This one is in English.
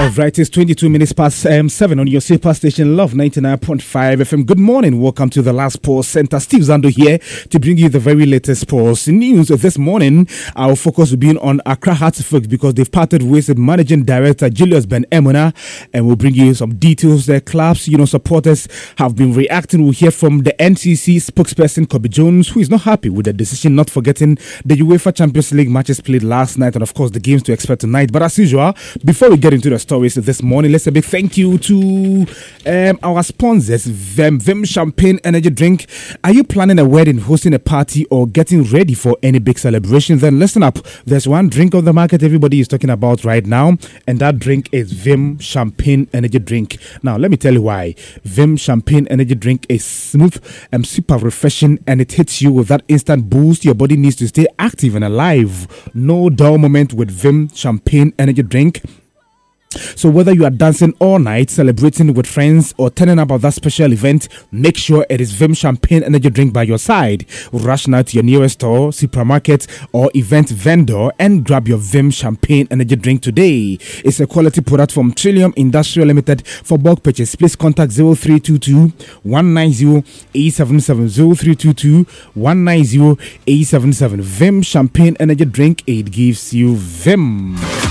Right, it's 22 minutes past 7 on your super station, Love 99.5 FM. Good morning. Welcome to the last Sports Center. Steve Zando here to bring you the very latest sports news. This morning, our focus will be on Accra Hearts because they've parted ways with Managing Director Julius Ben Emuna, and we'll bring you some details. The clubs, supporters have been reacting. We'll hear from the NCC spokesperson Kobe Jones, who is not happy with the decision not forgetting the UEFA Champions League matches played last night, and of course the games to expect tonight. But as usual, before we get into the stories this morning, let's say a big thank you to our sponsors, Vim Champagne Energy Drink. Are you planning a wedding, hosting a party, or getting ready for any big celebration? Then listen up. There's one drink on the market everybody is talking about right now, and that drink is Vim Champagne Energy Drink. Now, let me tell you why. Vim Champagne Energy Drink is smooth and super refreshing, and it hits you with that instant boost your body needs to stay active and alive. No dull moment with Vim Champagne Energy Drink. So whether you are dancing all night, celebrating with friends, or turning up at that special event, make sure it is Vim Champagne Energy Drink by your side. Rush now to your nearest store, supermarket, or event vendor and grab your Vim Champagne Energy Drink today. It's a quality product from Trillium Industrial Limited. For bulk purchase, please contact 0322 190 877 0322 190 877. Vim Champagne Energy Drink, it gives you Vim.